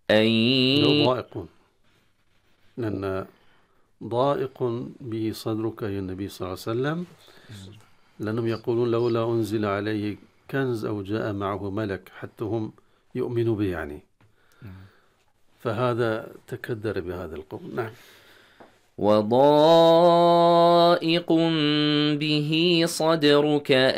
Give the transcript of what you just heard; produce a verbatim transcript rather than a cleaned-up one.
أن ضائق، لأن ضائق به صدرك يا النبي صلى الله عليه وسلم، لأنهم يقولون لولا أنزل عليه كنز أو جاء معه ملك حتى هم يؤمنوا به يعني، فهذا تكدر بهذا القول. نعم. وضائق به صدرك